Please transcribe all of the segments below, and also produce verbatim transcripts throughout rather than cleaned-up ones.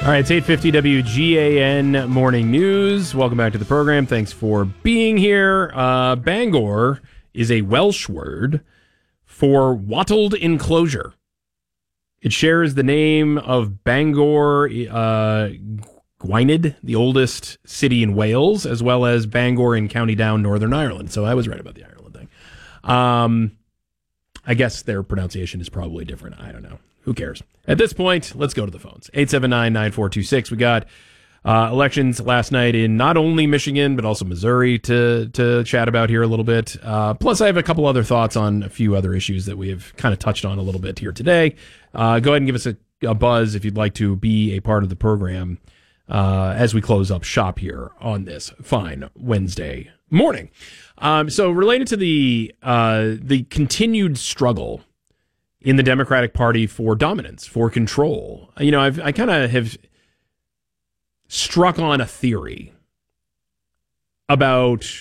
All right, it's eight fifty W G A N Morning News. Welcome back to the program. Thanks for being here. Uh, Bangor is a Welsh word for wattled enclosure. It shares the name of Bangor, uh, Gwynedd, the oldest city in Wales, as well as Bangor in County Down, Northern Ireland. So I was right about the Ireland thing. Um, I guess their pronunciation is probably different. I don't know. Who cares? At this point, let's go to the phones. eight seven nine, nine four two six. We got uh, elections last night in not only Michigan, but also Missouri to to chat about here a little bit. Uh, plus, I have a couple other thoughts on a few other issues that we have kind of touched on a little bit here today. Uh, go ahead and give us a, a buzz if you'd like to be a part of the program uh, as we close up shop here on this fine Wednesday morning. Um, so related to the uh, the continued struggle in the Democratic Party for dominance, for control. You know, I've, I kind of have struck on a theory about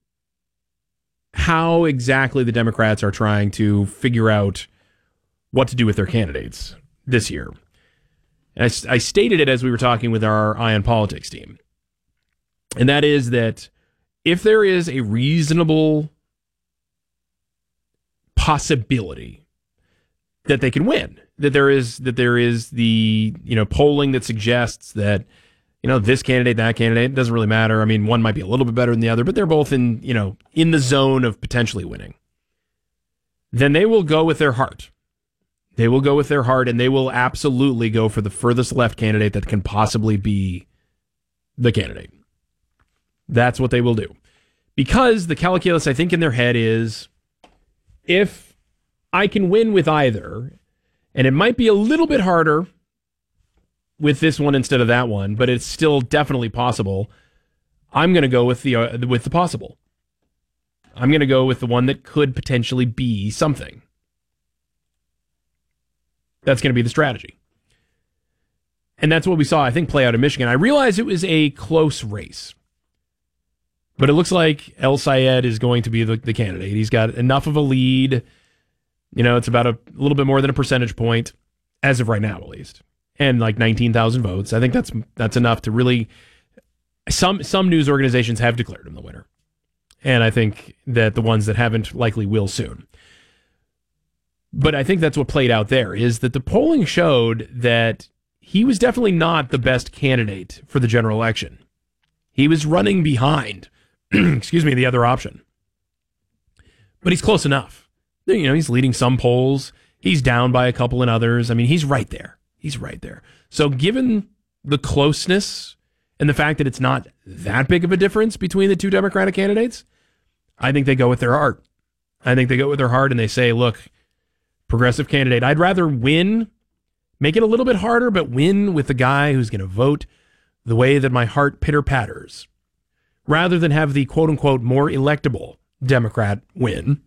how exactly the Democrats are trying to figure out what to do with their candidates this year. And I, I stated it as we were talking with our Eye on Politics team. And that is that if there is a reasonable possibility that they can win, that there is that there is the you know polling that suggests that you know this candidate, that candidate, it doesn't really matter. I mean, one might be a little bit better than the other, but they're both in you know in the zone of potentially winning. Then they will go with their heart. They will go with their heart, and they will absolutely go for the furthest left candidate that can possibly be the candidate. That's what they will do, because the calculus I think in their head is if I can win with either, and it might be a little bit harder with this one instead of that one, but it's still definitely possible. I'm going to go with the uh, with the possible. I'm going to go with the one that could potentially be something. That's going to be the strategy. And that's what we saw, I think, play out in Michigan. I realized it was a close race, but it looks like El Sayed is going to be the, the candidate. He's got enough of a lead. You know, it's about a, a little bit more than a percentage point, as of right now, at least, and like nineteen thousand votes. I think that's that's enough to really. Some some news organizations have declared him the winner, and I think that the ones that haven't likely will soon. But I think that's what played out there, is that the polling showed that he was definitely not the best candidate for the general election. He was running behind, excuse me, the other option, but he's close enough. You know, he's leading some polls. He's down by a couple in others. I mean, he's right there. He's right there. So given the closeness and the fact that it's not that big of a difference between the two Democratic candidates, I think they go with their heart. I think they go with their heart and they say, look, progressive candidate, I'd rather win, make it a little bit harder, but win with the guy who's going to vote the way that my heart pitter-patters, rather than have the quote-unquote more electable Democrat win.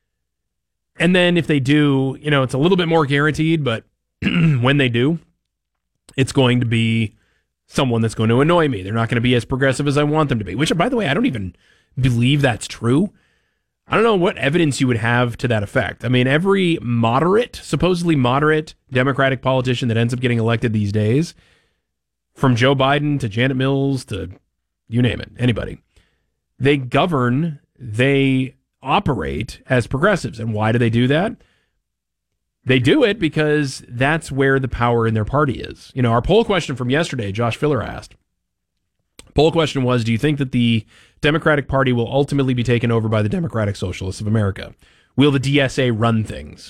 And then if they do, you know, it's a little bit more guaranteed, but when they do, it's going to be someone that's going to annoy me. They're not going to be as progressive as I want them to be, which, by the way, I don't even believe that's true. I don't know what evidence you would have to that effect. I mean, every moderate, supposedly moderate Democratic politician that ends up getting elected these days, from Joe Biden to Janet Mills to you name it, anybody, they govern, they operate as progressives. And why do they do that? They do it because that's where the power in their party is. You know, our poll question from yesterday, Josh Filler asked, poll question was, do you think that the Democratic Party will ultimately be taken over by the Democratic Socialists of America? Will the D S A run things?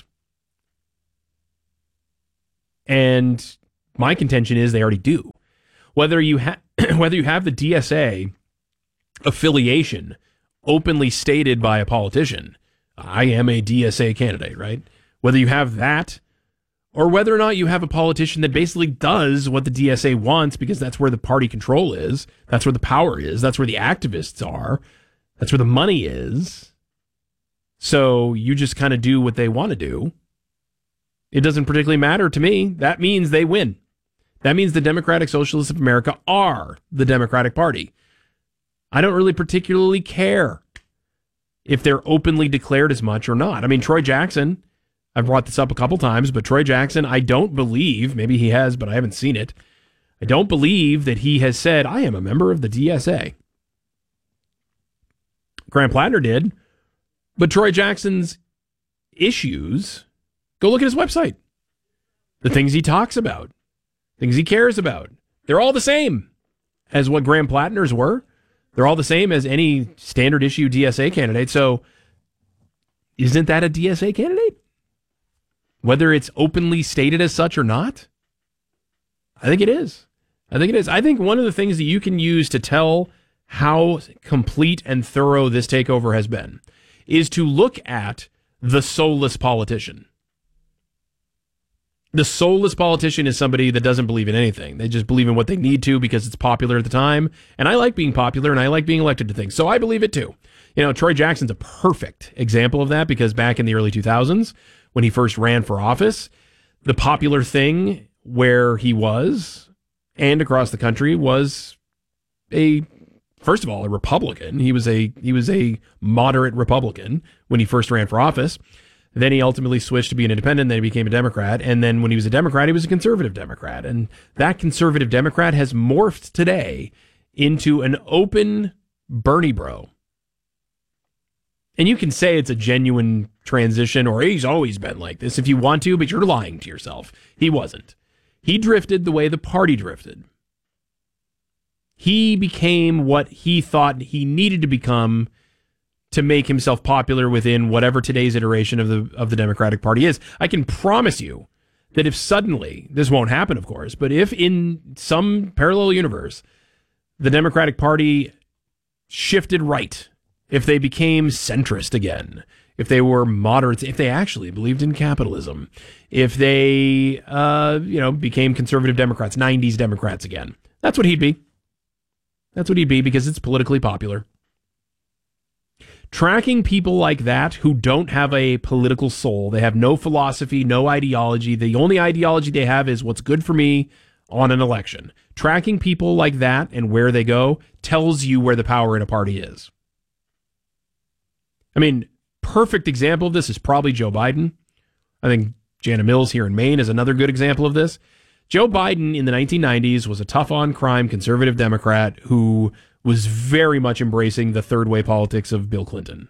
And my contention is they already do. Whether you have whether you have the D S A affiliation openly stated by a politician, I am a D S A candidate, right? Whether you have that, or whether or not you have a politician that basically does what the D S A wants because that's where the party control is, that's where the power is, that's where the activists are, that's where the money is. So you just kind of do what they want to do. It doesn't particularly matter to me. That means they win. That means the Democratic Socialists of America are the Democratic Party. I don't really particularly care if they're openly declared as much or not. I mean, Troy Jackson, I've brought this up a couple times, but Troy Jackson, I don't believe, maybe he has, but I haven't seen it. I don't believe that he has said, I am a member of the D S A. Graham Plattner did, but Troy Jackson's issues, go look at his website. The things he talks about, things he cares about, they're all the same as what Graham Plattner's were. They're all the same as any standard issue D S A candidate. So isn't that a D S A candidate? Whether it's openly stated as such or not? I think it is. I think it is. I think one of the things that you can use to tell how complete and thorough this takeover has been is to look at the soulless politician. The soulless politician is somebody that doesn't believe in anything. They just believe in what they need to because it's popular at the time. And I like being popular and I like being elected to things. So I believe it too. You know, Troy Jackson's a perfect example of that because back in the early two thousands, when he first ran for office, the popular thing where he was and across the country was a, first of all, a Republican. He was a he was a moderate Republican when he first ran for office. Then he ultimately switched to be an independent, then he became a Democrat. And then when he was a Democrat, he was a conservative Democrat. And that conservative Democrat has morphed today into an open Bernie bro. And you can say it's a genuine transition or he's always been like this if you want to, but you're lying to yourself. He wasn't. He drifted the way the party drifted. He became what he thought he needed to become to make himself popular within whatever today's iteration of the of the Democratic Party is. I can promise you that if suddenly, this won't happen, of course, but if in some parallel universe, the Democratic Party shifted right, if they became centrist again, if they were moderates, if they actually believed in capitalism, if they, uh, you know, became conservative Democrats, nineties Democrats again, that's what he'd be. That's what he'd be because it's politically popular. Tracking people like that who don't have a political soul, they have no philosophy, no ideology. The only ideology they have is what's good for me on an election. Tracking people like that and where they go tells you where the power in a party is. I mean, perfect example of this is probably Joe Biden. I think Jana Mills here in Maine is another good example of this. Joe Biden in the nineteen nineties was a tough-on-crime conservative Democrat who was very much embracing the third way politics of Bill Clinton.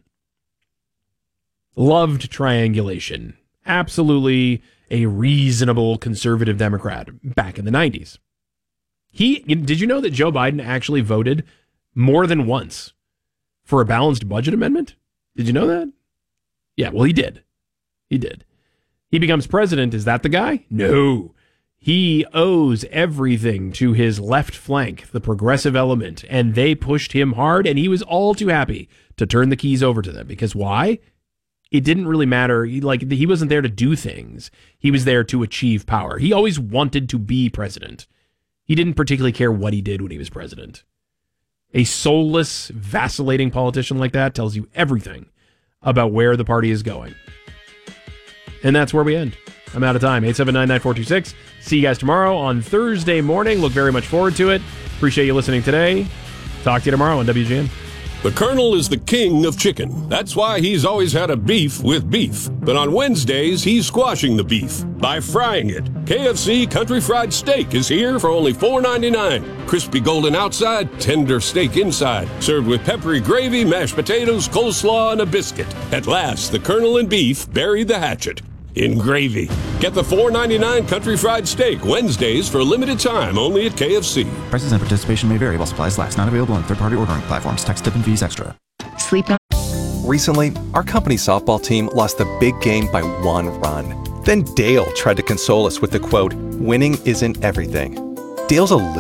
Loved triangulation. Absolutely a reasonable conservative Democrat back in the nineties. He, did you know that Joe Biden actually voted more than once for a balanced budget amendment? Did you know that? Yeah, well, he did. He did. He becomes president. Is that the guy? No. He owes everything to his left flank, the progressive element, and they pushed him hard, and he was all too happy to turn the keys over to them. Because why? It didn't really matter. He, like, he wasn't there to do things. He was there to achieve power. He always wanted to be president. He didn't particularly care what he did when he was president. A soulless, vacillating politician like that tells you everything about where the party is going. And that's where we end. I'm out of time. eight seven nine, nine four two six. See you guys tomorrow on Thursday morning. Look very much forward to it. Appreciate you listening today. Talk to you tomorrow on W G N. The Colonel is the king of chicken. That's why he's always had a beef with beef. But on Wednesdays, he's squashing the beef by frying it. K F C Country Fried Steak is here for only four ninety-nine. Crispy golden outside, tender steak inside. Served with peppery gravy, mashed potatoes, coleslaw, and a biscuit. At last, the Colonel and beef buried the hatchet in gravy. Get the four ninety-nine Country Fried Steak Wednesdays for a limited time only at K F C. Prices and participation may vary while supplies last. Not available on third-party ordering platforms. Tax, tip, and fees extra. Sleep now. Recently, our company softball team lost the big game by one run. Then Dale tried to console us with the quote, "Winning isn't everything." Dale's a